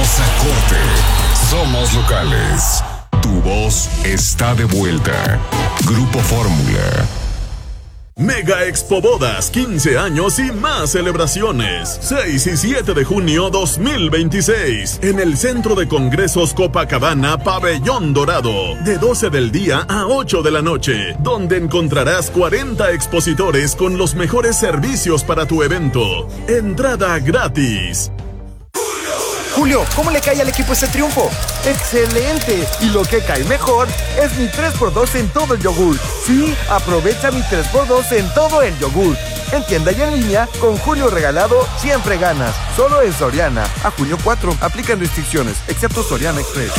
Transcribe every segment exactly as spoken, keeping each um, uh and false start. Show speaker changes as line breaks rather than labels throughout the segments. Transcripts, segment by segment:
Vamos a corte. Somos locales. Tu voz está de vuelta. Grupo Fórmula.
Mega Expo Bodas, quince años y más celebraciones. seis y siete de junio dos mil veintiséis. En el Centro de Congresos Copacabana, Pabellón Dorado. De doce del día a ocho de la noche. Donde encontrarás cuarenta expositores con los mejores servicios para tu evento. Entrada gratis.
Julio, ¿cómo le cae al equipo este triunfo?
¡Excelente! Y lo que cae mejor es mi tres por dos en todo el yogur. Sí, aprovecha mi tres por dos en todo el yogur. En tienda y en línea, con Julio regalado, siempre ganas. Solo en Soriana. A junio cuatro, aplican restricciones, excepto Soriana Express.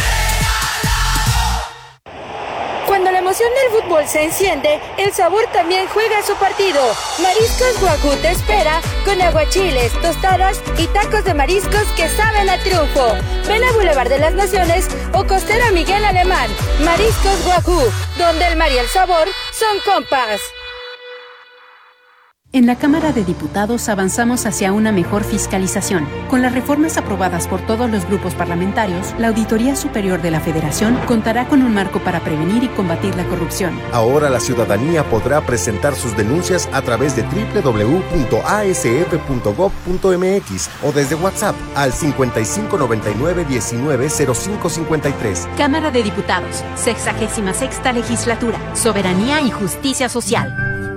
Cuando la emoción del fútbol se enciende, el sabor también juega su partido. Mariscos Wagyu te espera con aguachiles, tostadas y tacos de mariscos que saben a triunfo. Ven a Boulevard de las Naciones o Costera Miguel Alemán. Mariscos Wagyu, donde el mar y el sabor son compas.
En la Cámara de Diputados avanzamos hacia una mejor fiscalización. Con las reformas aprobadas por todos los grupos parlamentarios, la Auditoría Superior de la Federación contará con un marco para prevenir y combatir la corrupción.
Ahora la ciudadanía podrá presentar sus denuncias a través de doble u doble u doble u punto a s f punto gob punto m x o desde WhatsApp al cincuenta y cinco noventa y nueve diecinueve cero cinco cincuenta y tres.
Cámara de Diputados, sexagésima sexta Legislatura, Soberanía y Justicia Social.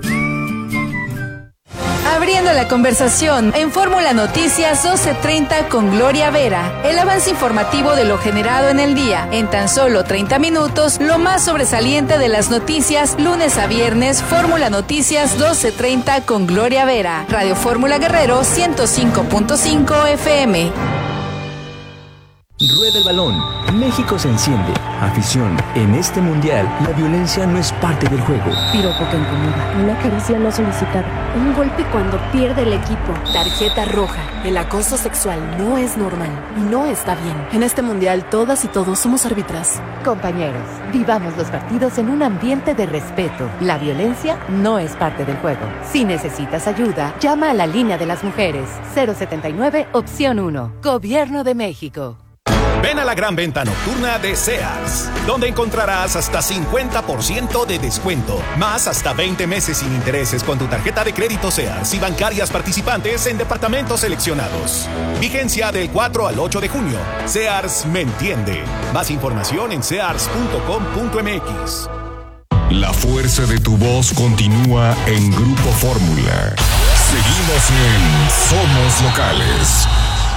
Abriendo la conversación en Fórmula Noticias doce treinta con Gloria Vera. El avance informativo de lo generado en el día. En tan solo treinta minutos, lo más sobresaliente de las noticias, lunes a viernes, Fórmula Noticias doce treinta con Gloria Vera. Radio Fórmula Guerrero ciento cinco punto cinco F M.
Rueda el balón. México se enciende. Afición. En este mundial, la violencia no es parte del juego.
Piropo que incomoda. Una caricia no solicitada. Un golpe cuando pierde el equipo.
Tarjeta roja. El acoso sexual no es normal. No está bien. En este mundial, todas y todos somos árbitras.
Compañeros, vivamos los partidos en un ambiente de respeto. La violencia no es parte del juego. Si necesitas ayuda, llama a la línea de las mujeres. cero setenta y nueve, opción uno. Gobierno de México.
Ven a la gran venta nocturna de Sears, donde encontrarás hasta cincuenta por ciento de descuento, más hasta veinte meses sin intereses con tu tarjeta de crédito Sears y bancarias participantes en departamentos seleccionados. Vigencia del cuatro al ocho de junio. Sears me entiende. Más información en sears punto com punto m x.
La fuerza de tu voz continúa en Grupo Fórmula. Seguimos en Somos Locales.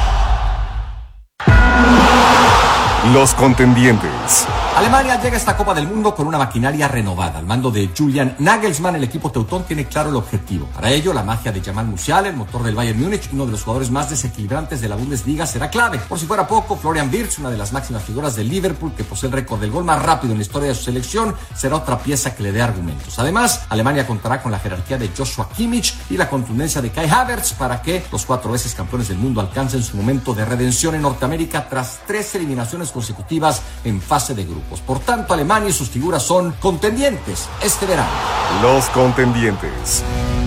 Los contendientes.
Alemania llega a esta Copa del Mundo con una maquinaria renovada. Al mando de Julian Nagelsmann, el equipo teutón tiene claro el objetivo. Para ello, la magia de Jamal Musiala, el motor del Bayern Múnich, uno de los jugadores más desequilibrantes de la Bundesliga, será clave. Por si fuera poco, Florian Wirtz, una de las máximas figuras del Liverpool, que posee el récord del gol más rápido en la historia de su selección, será otra pieza que le dé argumentos. Además, Alemania contará con la jerarquía de Joshua Kimmich y la contundencia de Kai Havertz para que los cuatro veces campeones del mundo alcancen su momento de redención en Norteamérica tras tres eliminaciones consecutivas en fase de grupos. Por tanto, Alemania y sus figuras son contendientes este verano.
Los contendientes.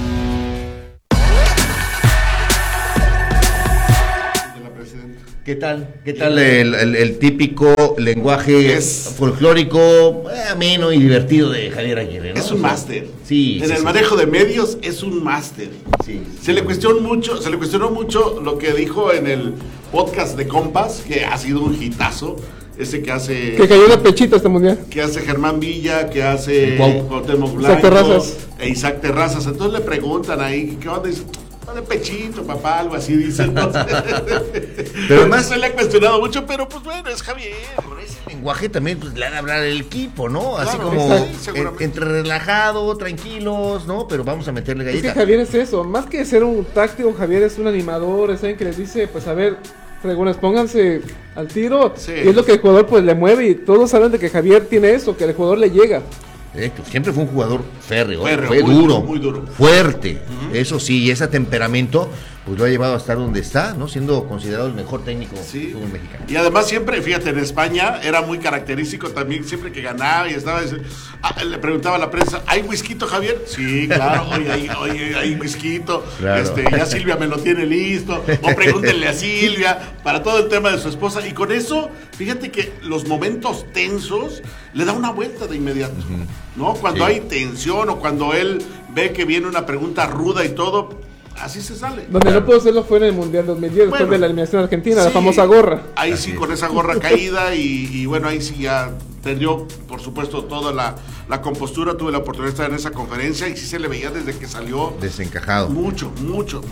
¿Qué tal? ¿Qué tal el, el, el típico lenguaje es folclórico, eh, ameno y divertido de Javier Aguirre, ¿no?
Es un máster.
Sí.
En
sí,
el
sí.
manejo de medios es un máster.
Sí.
Se le cuestionó mucho, se le cuestionó mucho lo que dijo en el podcast de Compas, que ha sido un hitazo. Ese que hace...
Que cayó de pechito este mundial.
Que hace Germán Villa, que hace Cuauhtémoc Blanco.
Isaac Terrazas.
E Isaac Terrazas. Entonces le preguntan ahí, ¿qué onda? Dice, de pechito, papá, algo así, dice.
Pero además
se le ha cuestionado mucho, pero pues bueno, es Javier.
Por ese lenguaje también pues, le han de hablar el equipo, ¿no? Así
Claro,
como
sí,
en, entre relajado, tranquilos, ¿no? Pero vamos a meterle galleta.
Es que Javier es eso, más que ser un táctico, Javier es un animador, es alguien que les dice, pues a ver, fregones, pónganse al tiro. Sí. Y es lo que el jugador pues le mueve y todos saben de que Javier tiene eso, que el jugador le llega.
Eh, siempre fue un jugador férreo,
férreo
fue
muy
duro,
duro, muy duro,
fuerte,
uh-huh.
Eso sí, y ese temperamento, pues lo ha llevado a estar donde está, ¿no? Siendo considerado el mejor técnico
sí.
del fútbol mexicano.
Y además siempre, fíjate, en España era muy característico también, siempre que ganaba y estaba, ah, le preguntaba a la prensa, ¿hay whisky, Javier? Sí, claro, oye, hay, oye, hay whisky, claro. este, ya Silvia me lo tiene listo, o pregúntenle a Silvia, para todo el tema de su esposa, y con eso, fíjate que los momentos tensos le da una vuelta de inmediato, uh-huh. ¿no? Cuando sí. hay tensión o cuando él ve que viene una pregunta ruda y todo, así se sale.
Donde claro. no pudo hacerlo fue en el Mundial dos mil diez, bueno, después de la eliminación argentina, sí, la famosa gorra.
Ahí así sí, es. Con esa gorra caída y, y bueno, ahí sí ya perdió, por supuesto, toda la, la compostura. Tuve la oportunidad de estar en esa conferencia y sí se le veía desde que salió.
Desencajado.
Mucho, mucho.